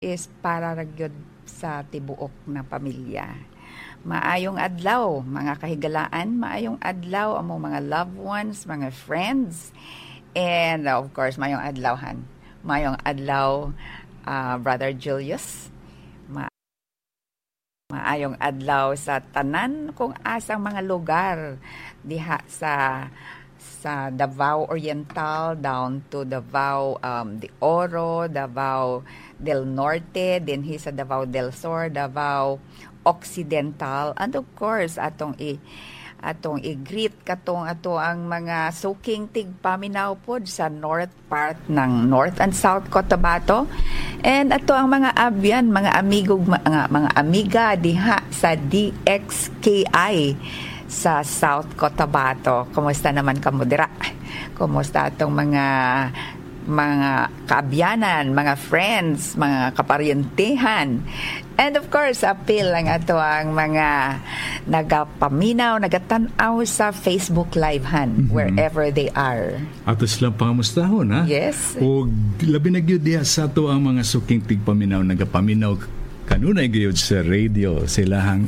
is para ragyod sa tibuok na pamilya. Maayong adlaw, mga kahigalaan, maayong adlaw among mga loved ones, mga friends, and of course, maayong adlawhan. Maayong adlaw, Brother Julius. Maayong adlaw sa tanan kung asang mga lugar diha sa Davao Oriental down to Davao de Oro, Davao del Norte, din sa Davao del Sur, Davao Occidental, and of course atong i-greet katong ato ang mga suking tigpaminaw pod sa north part ng North and South Cotabato, and ato ang mga abyan, mga amigog, mga amiga diha sa DXKI sa South Cotabato. Kumusta naman kamo dira? Kumusta atong mga kaabyanan, mga friends, mga kaparyentehan? And of course, appeal lang ato ang mga nagapaminaw, nagatanaw sa Facebook Live-han, wherever they are. Atos lang pangamustahon, ha? Yes. O labi na gyud diha sa ato ang mga suking tigpaminaw, nagapaminaw kanunay gyud sa radio, silahang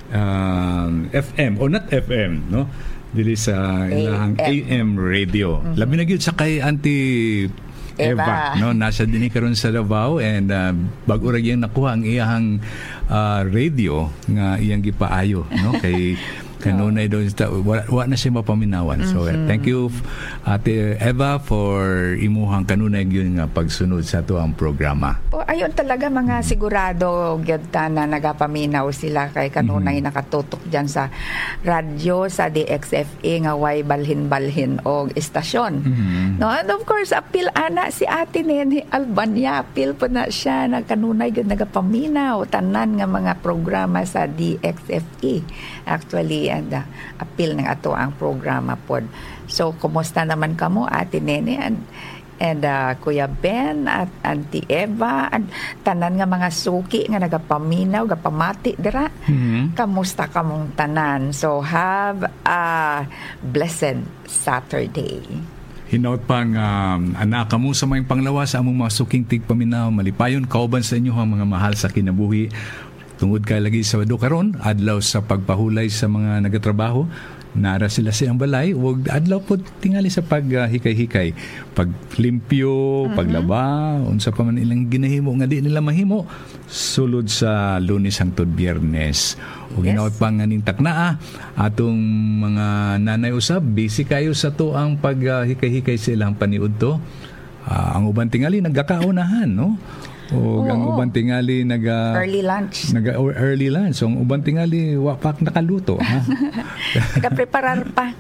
FM, o not FM, no? Dili sa ilahang AM radio. Labi na gyud sa kay Auntie Eva, no? Nasa dinhi karon sa Davao, and bag-o ra gyang nakuha ang iyang radio nga iyang gipaayo, no? Kay kanunay daw wa na siya mapaminawan. So thank you Ate Eva for imuhang kanunay gyud nga pagsunod sa ato ang programa. Ayun talaga mga sigurado gyud na nagapaminaw sila kay kanunay nakatutok diyan sa radyo sa DXFA nga way balhin-balhin og istasyon. No, and of course apil ana si Ate Nene Albania, apil po na siya na kanunay gyud nagapaminaw tanan nga mga programa sa DXFA. Actually, and apil ng ato ang programa pod. So, kumusta naman kamo, Ate Nene and Kuya Ben at Auntie Eva at tanan nga mga suki nga nagapaminaw, gapamati dira. Kamusta kamong tanan? So, have a blessed Saturday. Hinaut pang anak kamo sa may panglawas among mga suking tigpaminaw, malipayon kauban sa inyo ang mga mahal sa kinabuhi. Tungod kay lagi sa wado karon, adlaw sa pagpahulay sa mga nagatrabaho, nara sila siyang balay, wag adlaw po tingali sa paghikay-hikay, paglimpyo, paglaba, unsa pa man ilang ginahimo nga di nila mahimo sulod sa Lunes hangtod Biyernes. O ginaot pa nga ning taknaa atong mga nanay usab, busy kayo sa to ang paghikay-hikay sa ilang paniudto. Ang uban tingali nagkakaunahan, no? O ang uban tingali early lunch. Early lunch. So ang uban tingali wapak nakaluto, ha. Nagapreparar pa.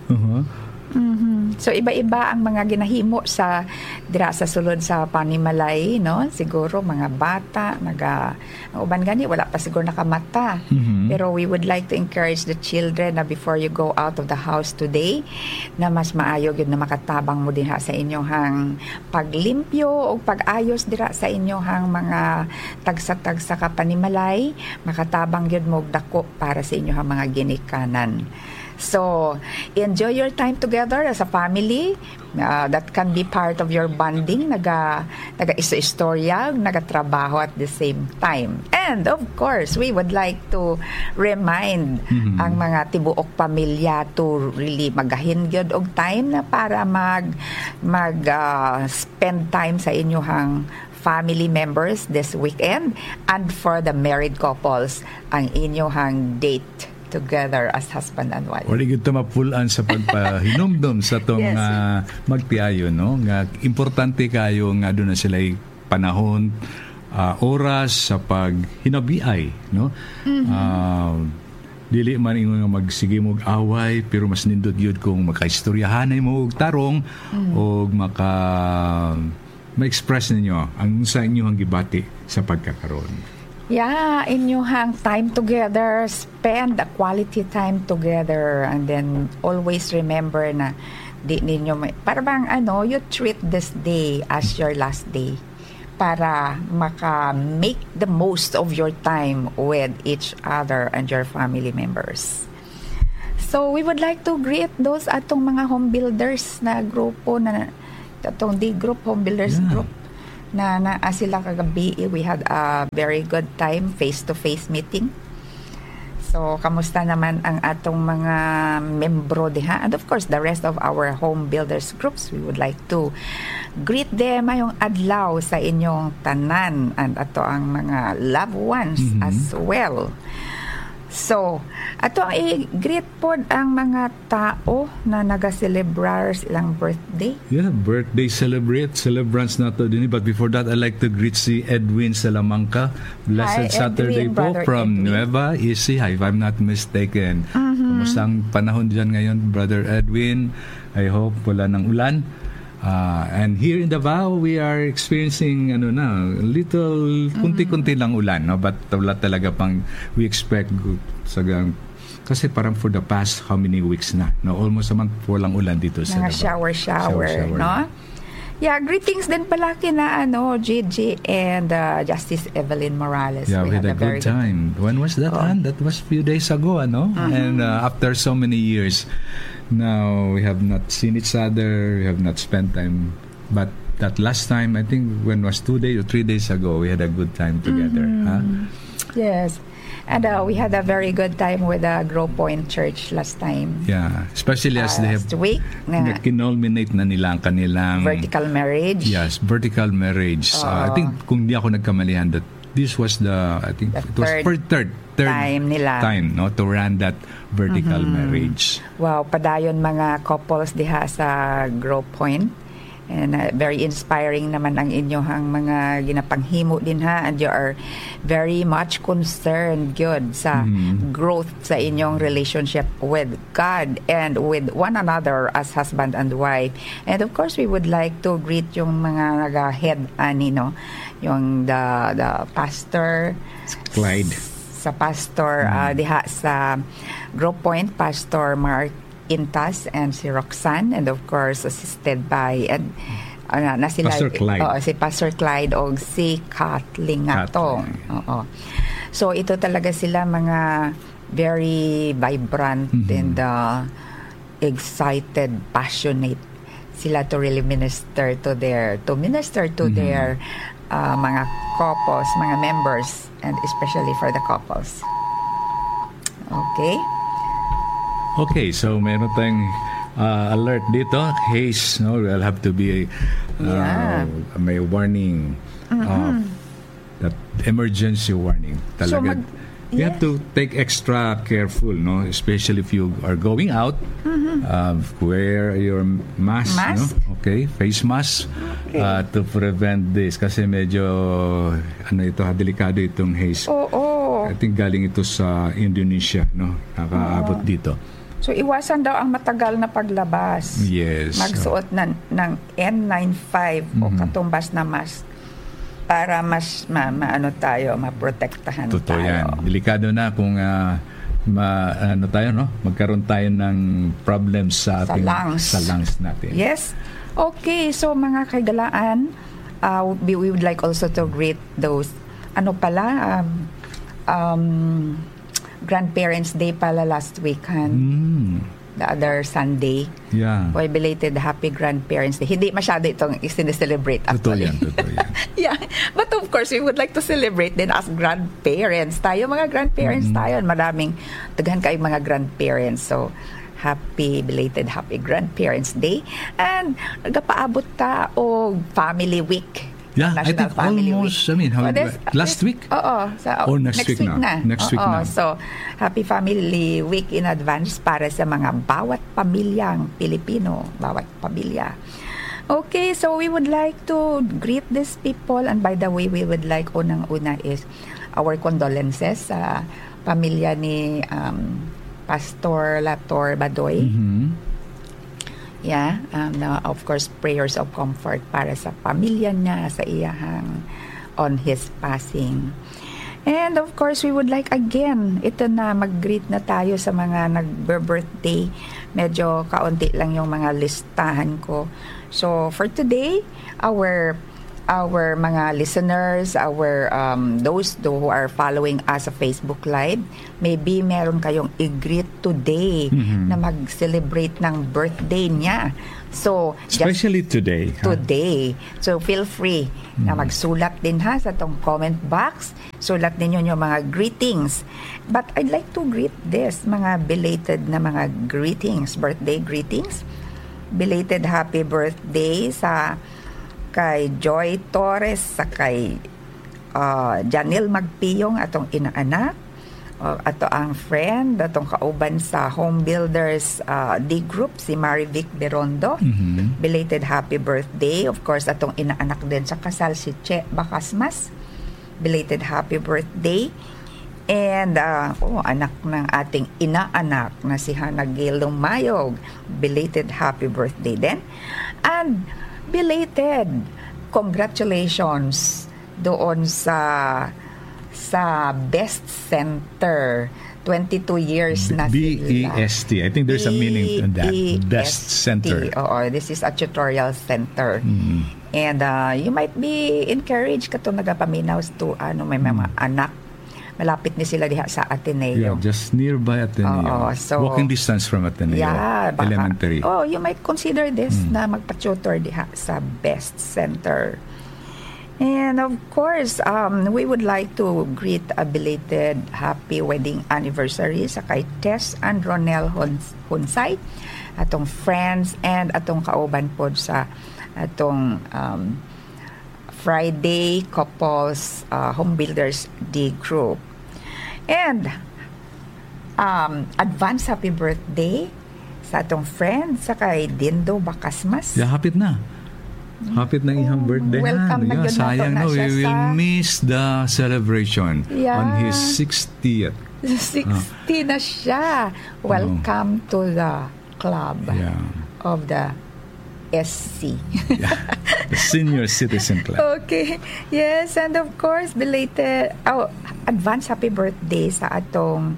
So iba-iba ang mga ginahimo sa dira sa sulod sa panimalay, no? Siguro mga bata ang uban gani wala pa siguro nakamata. Pero we would like to encourage the children na before you go out of the house today, na mas maayo gyud na makatabang mo diha sa inyohang paglimpyo o pag-ayos dira sa inyohang mga tagsa-tagsa ka panimalay, makatabang gyud mo og dako para sa inyohang mga ginikanan. So, enjoy your time together as a family. That can be part of your bonding. Naga-istorya, nagatrabaho at the same time. And of course, we would like to remind ang mga tibuok pamilya to really magahingyod og time na para spend time sa inyong family members this weekend, and for the married couples, ang inyong date together as husband and wife. Wala gyud mapulan sa pagpahinumdum sa tong magtiayo, no? Nga importante kayo nga doon na sila'y panahon, oras sa paghinabiay, no? Dili man ingon nga magsige mo away, pero mas nindot yun kung makaistoryahanay mo og tarong o ma-express ninyo ang sa inyong gibati sa pagkakaroon. Yeah, inyong time together, spend a quality time together, and then always remember na di ninyo para bang you treat this day as your last day para make the most of your time with each other and your family members. So we would like to greet those atong mga home builders na grupo na atong D group home builders group na sila kagabi. We had a very good time, face-to-face meeting. So, kamusta naman ang atong mga membro diha? And of course, the rest of our home builders groups, we would like to greet them ayong adlaw sa inyong tanan and ato ang mga loved ones as well. So, ato i-greet pod ang mga tao na naga-celebrar silang birthday. Yeah, birthday celebrants na to din. But before that, I'd like to greet si Edwin Salamanca. Blessed Hi, Saturday Edwin, po Brother from Edwin. Nueva Ecija, if I'm not mistaken. Kumusta ang panahon dyan ngayon, Brother Edwin? I hope wala ng ulan. And here in Davao, we are experiencing little kunti-kunti lang ulan, no? But wala talaga pang we expect kasi parang for the past how many weeks na, no? Almost a month walang ulan dito sa Mga Davao. shower, no? Yeah, greetings din pala kina Gigi and Justice Evelyn Morales. Yeah, we had a good time. When was that? That was a few days ago, ano? And after so many years, now we have not seen each other, we have not spent time. But that last time, I think when it was 2 days or 3 days ago, we had a good time together. Huh? Yes. And we had a very good time with the Grow Point Church last time. Yeah, especially as they have last week, kinulminate na nila ang kanilang vertical marriage. Yes, vertical marriage. I think kung di ako nagkamalihan, that this was third time nila. No, to run that vertical marriage. Wow, padayon mga couples diha sa Grow Point. And very inspiring naman ang inyong mga ginapanghimo din ha. And you are very much concerned good sa growth sa inyong relationship with God and with one another as husband and wife. And of course, we would like to greet yung mga nag-head ani, no? Yung the pastor Clyde. Sa pastor diha sa Grow Point, Pastor Mark Intas and si Roxanne, and of course assisted by Pastor Clyde. Si Pastor Clyde o si Kathleen Ngatong. So ito talaga sila mga very vibrant and excited, passionate sila to really minister to their mga couples, mga members, and especially for the couples. Okay, so meron tayong alert dito. Haze, no? We'll have to be may warning. That emergency warning. Talaga. You have to take extra careful, no? Especially if you are going out. Wear your mask, no? Okay, face mask to prevent this. Kasi medyo delikado itong haze. I think galing ito sa Indonesia, no? Nakaabot dito. So, iwasan daw ang matagal na paglabas. Yes. Magsuot ng N95 o katumbas na mask para mas maprotektahan tayo. Totoo yan. Delikado na kung magkaroon tayo ng problems sa lungs natin. Yes. Okay, so mga kagalaan, we would like also to greet those Grandparents' Day pala last week, the other Sunday. Yeah. Boy, belated Happy Grandparents' Day. Hindi masyado itong i-celebrate actually. Totoo yan. Yeah. But of course, we would like to celebrate din as grandparents. Tayo, mga grandparents tayo. Maraming, daghan kayong mga grandparents. So, belated Happy Grandparents' Day. And, nagapaabot ta o Family Week. Yeah, I think almost, last week? Oo. Next week na. Next week na. So, Happy Family Week in advance para sa mga bawat pamilyang Pilipino, bawat pamilya. Okay, so we would like to greet these people. And by the way, we would like, unang-una is our condolences sa pamilya ni Pastor Lator Badoy. Yeah, of course, prayers of comfort para sa pamilya niya, sa iyahang on his passing. And of course, we would like again, ito na, mag-greet na tayo sa mga nag-birthday. Medyo kaunti lang yung mga listahan ko. So, for today, our our mga listeners, our those who are following us sa Facebook Live, maybe meron kayong i-greet today na mag-celebrate ng birthday niya. So, especially today. Today. So, feel free na magsulat din sa tong comment box. Sulat ninyo yung mga greetings. But I'd like to greet this, mga belated na mga greetings, birthday greetings. Belated happy birthday sa kay Joy Torres, sa kay Janil Magpiyong, atong inaanak, ato ang friend, atong kauban sa Home Builders D Group, si Marivic Berondo. Belated happy birthday. Of course, atong inaanak din sa kasal, si Che Bacasmas. Belated happy birthday. And anak ng ating inaanak na si Hannah Gail Lumayog. Belated happy birthday din. And belated congratulations doon sa Best Center. 22 years na sila. BEST. I think there's a meaning in that. Best Center. Oo, this is a tutorial center. And you might be encouraged kato nagapaminaw to may mga anak. Malapit ni sila diha sa Ateneo. Yeah, just nearby Ateneo. So, walking distance from Ateneo Elementary. You might consider this na magpa-tutor diha sa Best Center. And of course, we would like to greet a belated happy wedding anniversary sa kay Tess and Ronel Hunsay, atong friends and atong kauban pod sa atong Friday Couples Home Builders D Group. And advance happy birthday sa atong friend sa kay Dindo Bacasmas. Yeah, hapit na. Hapit na ihang birthday. Welcome na yun sayang na we will miss the celebration on his 60th. 60 na siya. Welcome to the club of the SC. The Senior Citizen Club. Okay. Yes, and of course, belated advance happy birthday sa atong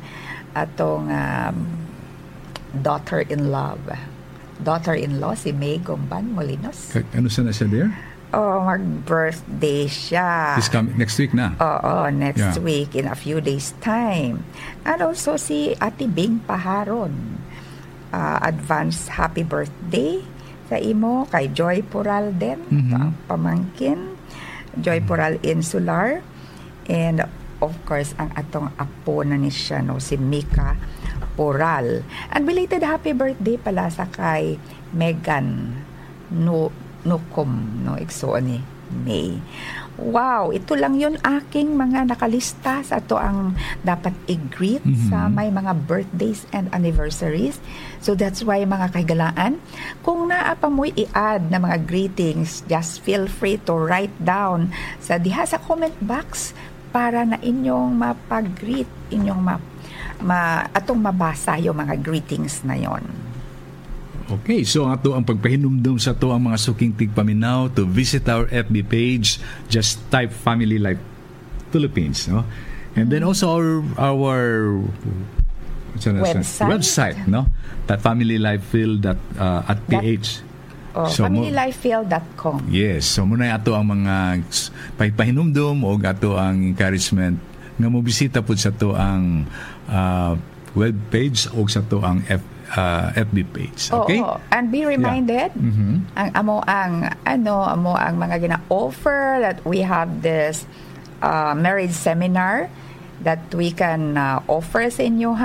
daughter-in-law si May Gomban Molinos. Ano sana siya there? Mag-birthday siya. Next week na? Oo, next week in a few days time. And also si Ate Bing Paharon. Advance happy birthday sa imo kay Joy Pural din, ang pamangkin Joy Pural Insular, and of course ang atong apo na ni siya si Mika Pural. And belated happy birthday pala sa kay Megan Nukom igsoon ni May. Wow, ito lang yun aking mga nakalista sa ito ang dapat i-greet sa may mga birthdays and anniversaries. So that's why mga kaigalaan, kung naapa mo'y i-add na mga greetings, just feel free to write down sa diha sa comment box para na inyong mapag-greet, inyong atong mabasa yung mga greetings na yon. Okay, so ato ang pagpahinumdum sa to ang mga suking tigpaminaw to visit our FB page. Just type Family Life Philippines, no? And then also our website, no? That familylifephil.ph. Familylifephil.com. Yes, so muna ato ang mga pahinumdum o ato ang encouragement nga mo bisita pud sa to ang web page o sa to ang FB page. Okay? And be reminded, ang amo ang mga gina-offer that we have this marriage seminar that we can offer sa inyo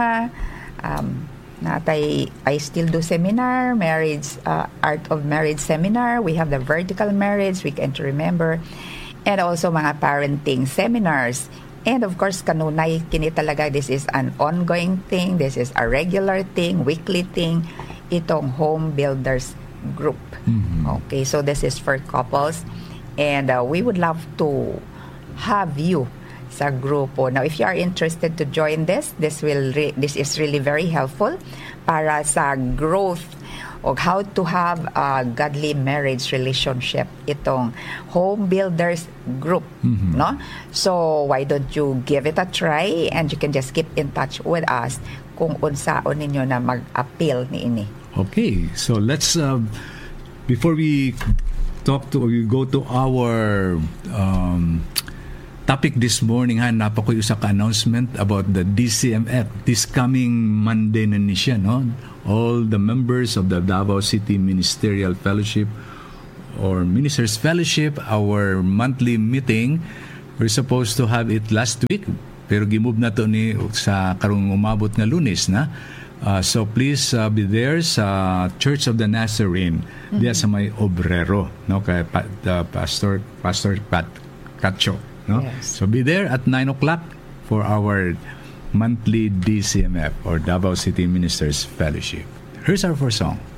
I still do seminar, art of marriage seminar. We have the vertical marriage, weekend to remember, and also mga parenting seminars. And of course, kanunay kini talaga, this is an ongoing thing, this is a regular thing, weekly thing, itong Home Builders Group. Okay, so this is for couples, and we would love to have you sa grupo. Now, if you are interested to join this is really very helpful para sa growth o how to have a godly marriage relationship, itong Home Builders Group, no? So why don't you give it a try, and you can just keep in touch with us kung unsaon ninyo na mag-appeal niini. Okay, so let's before we go to our topic this morning. Napako yung sa announcement about the DCMF this coming Monday na niya, no? All the members of the Davao City Ministerial Fellowship or Ministers Fellowship, our monthly meeting, we're supposed to have it last week, pero gimove na to ni sa karong umabot nga Lunes na. So please be there sa Church of the Nazarene, diya sa may Obrero, no, kay Pastor Pat Cacho, no. Yes. So be there at 9 o'clock for our monthly DCMF or Davao City Ministers Fellowship. Here's our first song.